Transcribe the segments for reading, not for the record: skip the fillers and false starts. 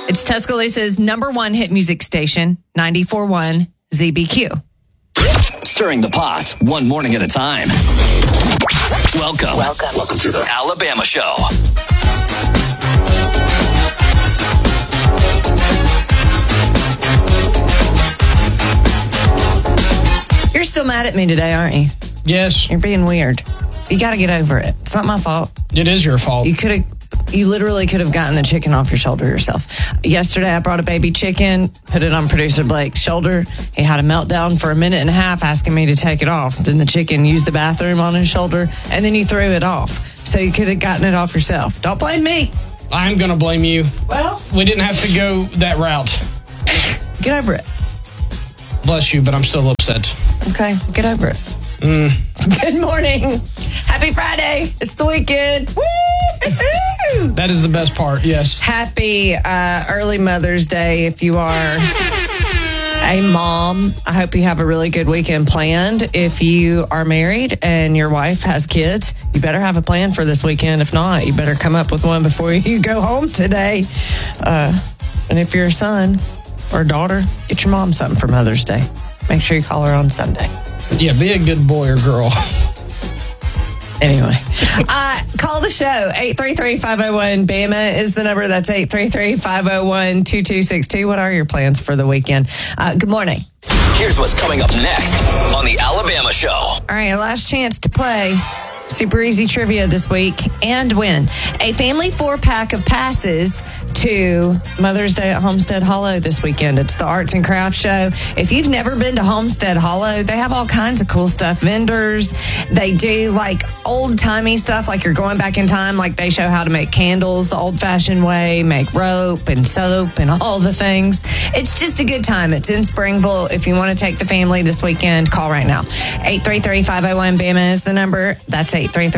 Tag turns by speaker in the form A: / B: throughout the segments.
A: It's Tuscaloosa's number one hit music station, 94.1 ZBQ.
B: Stirring the pot, one morning at a time. Welcome to the Alabama Show.
A: You're still mad at me today, aren't you?
C: Yes.
A: You're being weird. You got to get over it. It's not my fault.
C: It is your fault.
A: You literally could have gotten the chicken off your shoulder yourself. Yesterday, I brought a baby chicken, put it on producer Blake's shoulder. He had a meltdown for a minute and a half asking me to take it off. Then the chicken used the bathroom on his shoulder, and then you threw it off. So you could have gotten it off yourself. Don't blame me.
C: I'm going to blame you.
A: Well,
C: we didn't have to go that route.
A: Get over it.
C: Bless you, but I'm still upset.
A: Okay, get over it. Good morning. Happy Friday. It's the weekend. Woo!
C: That is the best part, yes.
A: Happy early Mother's Day if you are a mom. I hope you have a really good weekend planned. If you are married and your wife has kids, you better have a plan for this weekend. If not, you better come up with one before you go home today. And if you're a son or a daughter, get your mom something for Mother's Day. Make sure you call her on Sunday.
C: Yeah, be a good boy or girl.
A: Anyway, call the show. 833-501-BAMA is the number. That's 833-501-2262. What are your plans for the weekend? Good morning.
B: Here's what's coming up next on the Alabama Show.
A: All right, last chance to play super easy trivia this week and win a family 4-pack of passes to Mother's Day at Homestead Hollow this weekend. It's the Arts and Crafts Show. If you've never been to Homestead Hollow, they have all kinds of cool stuff. Vendors, they do like old-timey stuff, like you're going back in time, like they show how to make candles the old-fashioned way, make rope and soap and all the things. It's just a good time. It's in Springville. If you want to take the family this weekend, call right now. 833-501-BAMA is the number. That's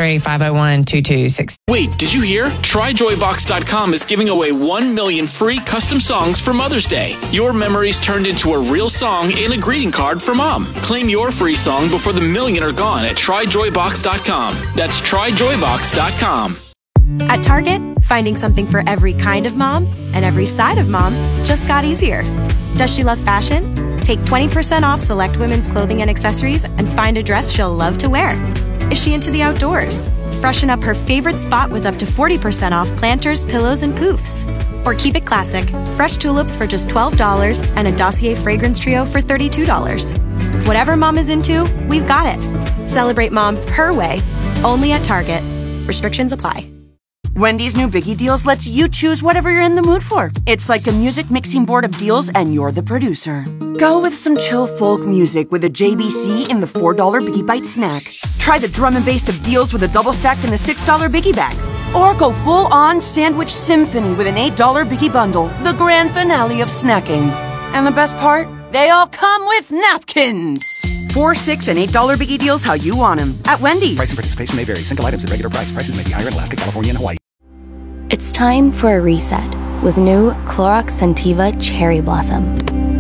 A: 833-501-2262.
D: Wait, did you hear? TryJoyBox.com is giving away 1 million free custom songs for Mother's Day. Your memories turned into a real song and a greeting card for Mom. Claim your free song before the million are gone at TryJoyBox.com. That's TryJoyBox.com.
E: At Target, finding something for every kind of mom and every side of mom just got easier. Does she love fashion? Take 20% off select women's clothing and accessories and find a dress she'll love to wear. Is she into the outdoors? Freshen up her favorite spot with up to 40% off planters, pillows, and poofs. Or keep it classic, fresh tulips for just $12 and a Dossier fragrance trio for $32. Whatever mom is into, we've got it. Celebrate mom her way, only at Target. Restrictions apply.
F: Wendy's new Biggie Deals lets you choose whatever you're in the mood for. It's like a music mixing board of deals and you're the producer. Go with some chill folk music with a JBC in the $4 Biggie Bite snack. Try the drum and bass of deals with a double stack in the $6 Biggie bag. Or go full-on sandwich symphony with an $8 Biggie bundle, the grand finale of snacking. And the best part? They all come with napkins. $4, $6, and $8 Biggie Deals how you want them at Wendy's.
G: Price and participation may vary. Single items at regular price. Prices may be higher in Alaska, California, and Hawaii.
H: It's time for a reset with new Clorox Scentiva Cherry Blossom.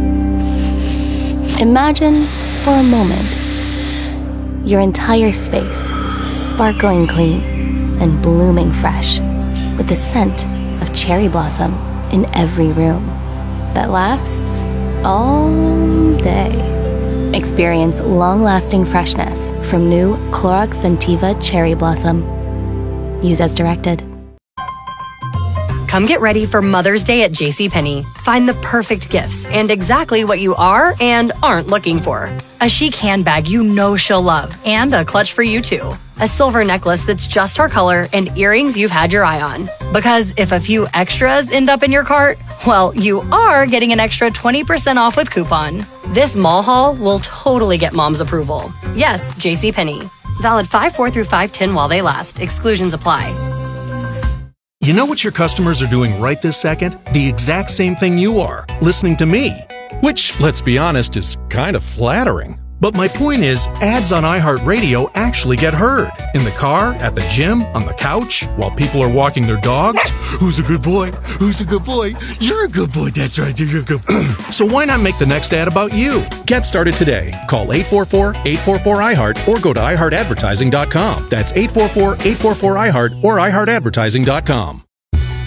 H: Imagine, for a moment, your entire space sparkling clean and blooming fresh with the scent of cherry blossom in every room that lasts all day. Experience long-lasting freshness from new Clorox Scentiva Cherry Blossom. Use as directed.
I: Come get ready for Mother's Day at JCPenney. Find the perfect gifts and exactly what you are and aren't looking for. A chic handbag you know she'll love and a clutch for you too. A silver necklace that's just her color and earrings you've had your eye on. Because if a few extras end up in your cart, well, you are getting an extra 20% off with coupon. This mall haul will totally get mom's approval. Yes, JCPenney. Valid 5/4 through 5/10 while they last. Exclusions apply.
J: You know what your customers are doing right this second? The exact same thing you are, listening to me. Which, let's be honest, is kind of flattering. But my point is, ads on iHeartRadio actually get heard. In the car, at the gym, on the couch, while people are walking their dogs. Who's a good boy? Who's a good boy? You're a good boy. That's right. You're a good boy. So why not make the next ad about you? Get started today. Call 844-844-iHeart or go to iHeartAdvertising.com. That's 844-844-iHeart or iHeartAdvertising.com.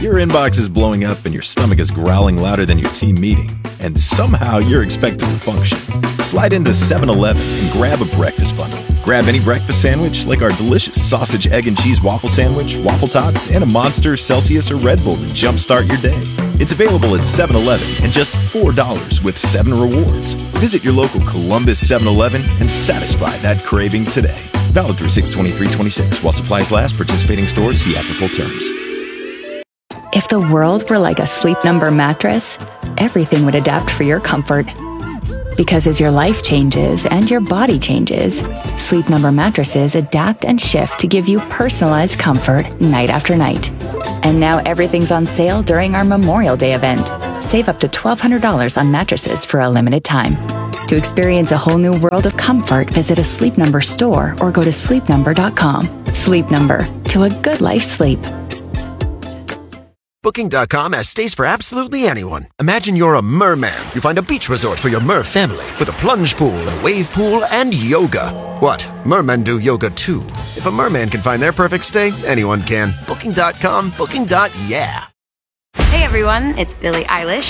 K: Your inbox is blowing up and your stomach is growling louder than your team meeting, and somehow you're expected to function. Slide into 7-Eleven and grab a breakfast bundle. Grab any breakfast sandwich like our delicious sausage, egg, and cheese waffle sandwich, waffle tots, and a Monster, Celsius, or Red Bull to jumpstart your day. It's available at 7-Eleven and just $4 with 7 rewards. Visit your local Columbus 7-Eleven and satisfy that craving today. Valid through 6/23/26 while supplies last. Participating stores see after full terms.
L: If the world were like a Sleep Number mattress, everything would adapt for your comfort. Because as your life changes and your body changes, Sleep Number mattresses adapt and shift to give you personalized comfort night after night. And now everything's on sale during our Memorial Day event. Save up to $1,200 on mattresses for a limited time. To experience a whole new world of comfort, visit a Sleep Number store or go to sleepnumber.com. Sleep Number, to a good life sleep.
M: Booking.com has stays for absolutely anyone. Imagine you're a merman. You find a beach resort for your mer family with a plunge pool, a wave pool, and yoga. What? Mermen do yoga too. If a merman can find their perfect stay, anyone can. Booking.com, booking.yeah.
N: Hey everyone, it's Billie Eilish.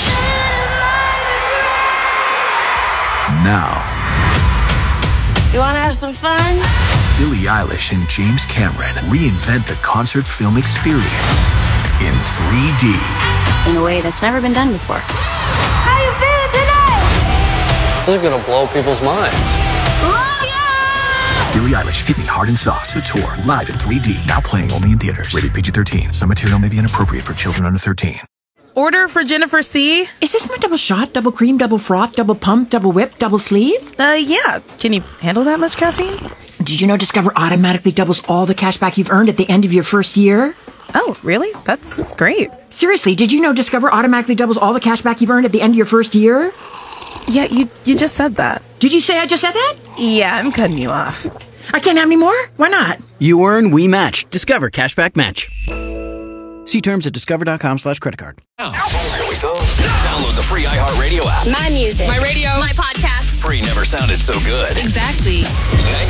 O: Now,
N: You wanna have some fun?
O: Billie Eilish and James Cameron reinvent the concert film experience in 3D.
N: In a way that's never been done before. How you feeling today?
P: This is gonna blow people's minds.
O: Billie Eilish, Hit Me Hard and Soft, the tour, live in 3D, now playing only in theaters. Rated PG-13. Some material may be inappropriate for children under 13.
Q: Order for Jennifer C.
R: Is this my double shot, double cream, double froth, double pump, double whip, double sleeve?
Q: Yeah. Can you handle that much caffeine?
R: Did you know Discover automatically doubles all the cash back you've earned at the end of your first year?
Q: Oh, really? That's great.
R: Seriously, did you know Discover automatically doubles all the cash back you've earned at the end of your first year?
Q: Yeah, you just said that.
R: Did you say I just said that?
Q: Yeah, I'm cutting you off.
R: I can't have any more? Why not?
S: You earn, we match. Discover Cashback Match. See terms at discover.com/creditcard.
B: Download the free iHeartRadio app.
T: My music.
U: My radio.
T: My podcast.
B: Free never sounded so good.
U: Exactly.